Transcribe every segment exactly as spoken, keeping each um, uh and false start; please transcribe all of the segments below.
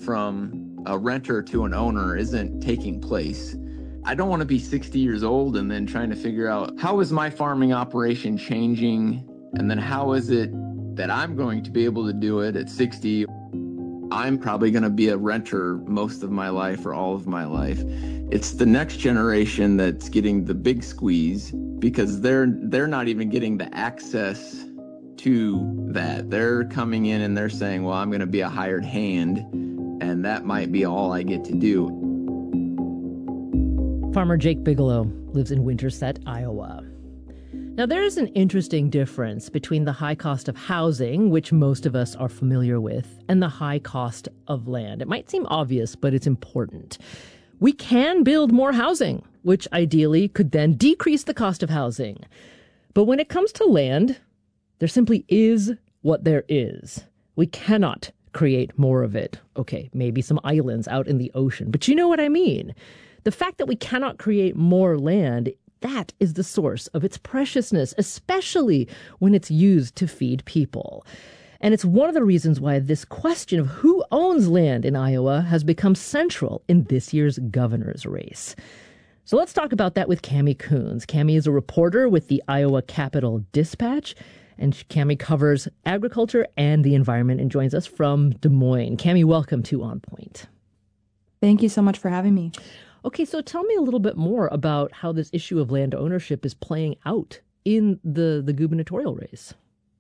from a renter to an owner isn't taking place. I don't want to be sixty years old and then trying to figure out how is my farming operation changing, and then how is it that I'm going to be able to do it at sixty. I'm probably going to be a renter most of my life or all of my life. It's the next generation that's getting the big squeeze because they're they're not even getting the access to that. They're coming in and they're saying, well, I'm going to be a hired hand, and that might be all I get to do. Farmer Jake Bigelow lives in Winterset, Iowa. Now, there is an interesting difference between the high cost of housing, which most of us are familiar with, and the high cost of land. It might seem obvious, but it's important. We can build more housing, which ideally could then decrease the cost of housing. But when it comes to land, there simply is what there is. We cannot create more of it. Okay, maybe some islands out in the ocean, but you know what I mean. The fact that we cannot create more land, that is the source of its preciousness, especially when it's used to feed people. And it's one of the reasons why this question of who owns land in Iowa has become central in this year's governor's race. So let's talk about that with Cami Coons. Cami is a reporter with the Iowa Capital Dispatch, and Cami covers agriculture and the environment and joins us from Des Moines. Cami, welcome to On Point. Thank you so much for having me. Okay, so tell me a little bit more about how this issue of land ownership is playing out in the, the gubernatorial race.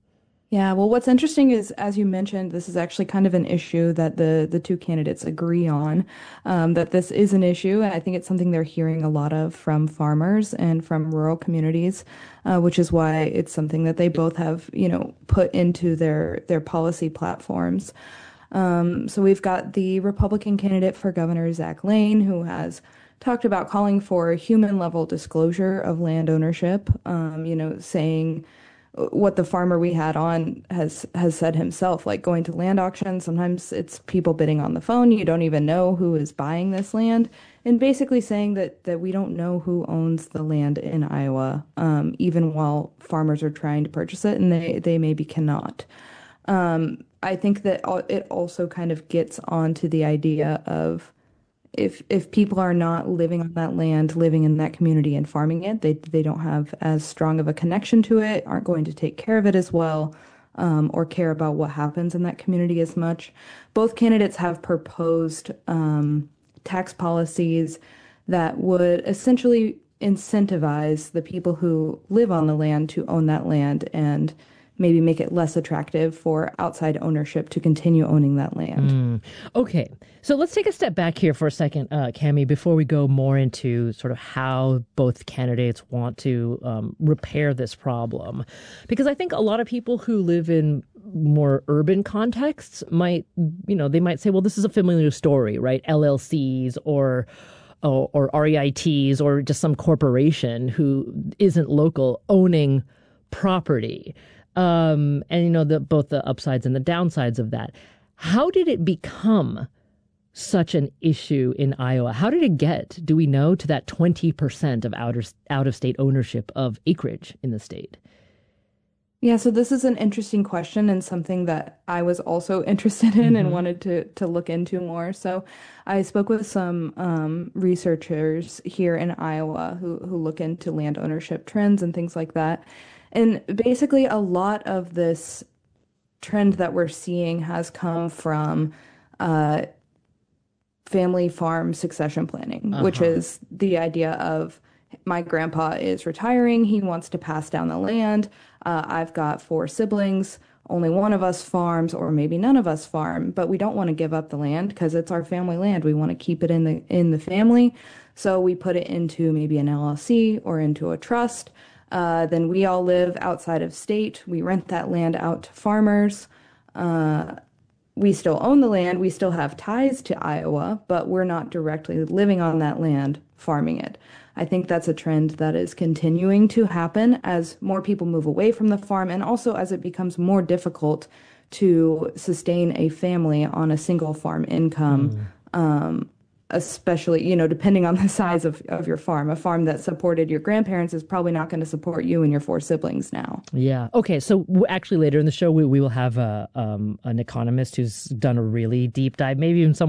Yeah, well, what's interesting is, as you mentioned, this is actually kind of an issue that the, the two candidates agree on, um, that this is an issue. And I think it's something they're hearing a lot of from farmers and from rural communities, uh, which is why it's something that they both have, you know, put into their, their policy platforms. Um, so we've got the Republican candidate for governor, Zach Lane, who has talked about calling for human level disclosure of land ownership, um, you know, saying what the farmer we had on has has said himself, like going to land auctions. Sometimes it's people bidding on the phone. You don't even know who is buying this land, and basically saying that that we don't know who owns the land in Iowa, um, even while farmers are trying to purchase it, and they, they maybe cannot. Um, I think that it also kind of gets onto the idea of if if people are not living on that land, living in that community and farming it, they they don't have as strong of a connection to it, aren't going to take care of it as well, um, or care about what happens in that community as much. Both candidates have proposed um, tax policies that would essentially incentivize the people who live on the land to own that land and maybe make it less attractive for outside ownership to continue owning that land. Mm. Okay, so let's take a step back here for a second, uh, Cami, before we go more into sort of how both candidates want to um, repair this problem. Because I think a lot of people who live in more urban contexts might, you know, they might say, well, this is a familiar story, right? L L Cs or or, or R E I Ts or just some corporation who isn't local owning property. Um, and, you know, the, both the upsides and the downsides of that. How did it become such an issue in Iowa? How did it get, do we know, to that twenty percent of outer, out-of-state ownership of acreage in the state? Yeah, so this is an interesting question and something that I was also interested in mm-hmm. and wanted to to look into more. So I spoke with some um, researchers here in Iowa who, who look into land ownership trends and things like that. And basically, a lot of this trend that we're seeing has come from uh, family farm succession planning, uh-huh. which is the idea of my grandpa is retiring. He wants to pass down the land. Uh, I've got four siblings. Only one of us farms, or maybe none of us farm, but we don't want to give up the land because it's our family land. We want to keep it in the in the family. So we put it into maybe an L L C or into a trust. Uh, then we all live outside of state. We rent that land out to farmers. Uh, we still own the land. We still have ties to Iowa, but we're not directly living on that land, farming it. I think that's a trend that is continuing to happen as more people move away from the farm, and also as it becomes more difficult to sustain a family on a single farm income. Mm. Um, especially, you know, depending on the size of, of your farm. A farm that supported your grandparents is probably not going to support you and your four siblings now. Yeah. Okay. So actually later in the show, we, we will have a, um, an economist who's done a really deep dive, maybe even some